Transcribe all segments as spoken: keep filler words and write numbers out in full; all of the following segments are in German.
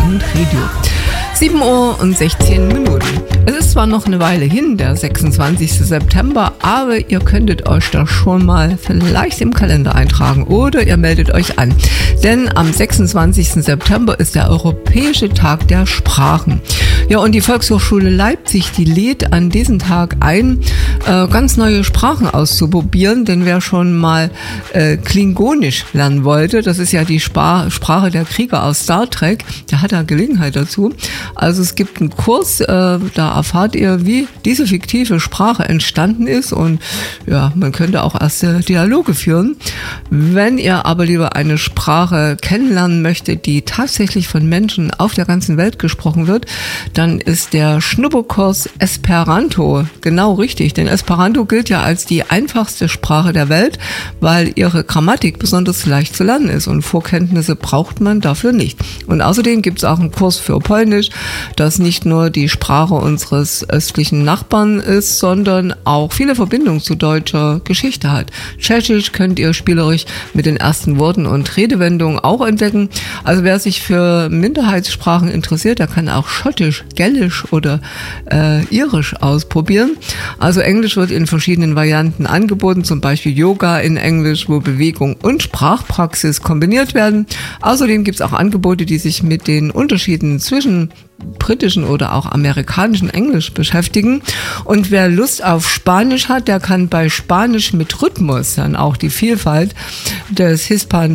und Radio. sieben Uhr und sechzehn Minuten. Es ist zwar noch eine Weile hin, der sechsundzwanzigsten September, aber ihr könntet euch da schon mal vielleicht im Kalender eintragen oder ihr meldet euch an. Denn am sechsundzwanzigsten September ist der Europäische Tag der Sprachen. Ja, und die Volkshochschule Leipzig, die lädt an diesem Tag ein, äh, ganz neue Sprachen auszuprobieren, denn wer schon mal äh, Klingonisch lernen wollte, das ist ja die Spar- Sprache der Krieger aus Star Trek, der hat da Gelegenheit dazu. Also es gibt einen Kurs, äh, da erfahrt ihr, wie diese fiktive Sprache entstanden ist und ja, man könnte auch erste Dialoge führen. Wenn ihr aber lieber eine Sprache kennenlernen möchtet, die tatsächlich von Menschen auf der ganzen Welt gesprochen wird, dann ist der Schnupperkurs Esperanto genau richtig, denn Esperanto gilt ja als die einfachste Sprache der Welt, weil ihre Grammatik besonders leicht zu lernen ist und Vorkenntnisse braucht man dafür nicht. Und außerdem gibt es auch einen Kurs für Polnisch, das nicht nur die Sprache unseres östlichen Nachbarn ist, sondern auch viele Verbindungen zu deutscher Geschichte hat. Tschechisch könnt ihr spielerisch mit den ersten Worten und Redewendungen auch entdecken. Also wer sich für Minderheitssprachen interessiert, der kann auch Schottisch, Gälisch oder äh, Irisch ausprobieren. Also Englisch wird in verschiedenen Varianten angeboten, zum Beispiel Yoga in Englisch, wo Bewegung und Sprachpraxis kombiniert werden. Außerdem gibt es auch Angebote, die sich mit den Unterschieden zwischen britischen oder auch amerikanischen Englisch beschäftigen. Und wer Lust auf Spanisch hat, der kann bei Spanisch mit Rhythmus dann auch die Vielfalt des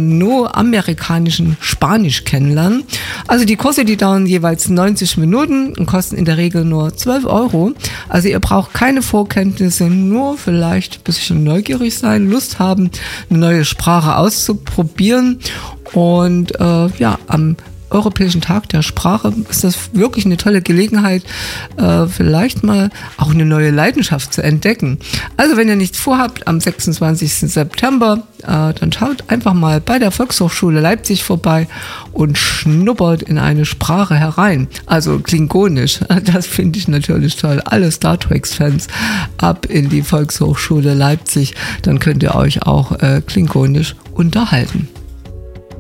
hispanoamerikanischen Spanisch kennenlernen. Also die Kurse, die dauern jeweils neunzig Minuten und kosten in der Regel nur zwölf Euro. Also ihr braucht keine Vorkenntnisse, nur vielleicht ein bisschen neugierig sein, Lust haben, eine neue Sprache auszuprobieren. Und äh, ja, am Europäischen Tag der Sprache ist das wirklich eine tolle Gelegenheit, äh, vielleicht mal auch eine neue Leidenschaft zu entdecken. Also wenn ihr nichts vorhabt am sechsundzwanzigsten September, äh, dann schaut einfach mal bei der Volkshochschule Leipzig vorbei und schnuppert in eine Sprache herein. Also Klingonisch, das finde ich natürlich toll. Alle Star Trek-Fans ab in die Volkshochschule Leipzig, dann könnt ihr euch auch äh, Klingonisch unterhalten.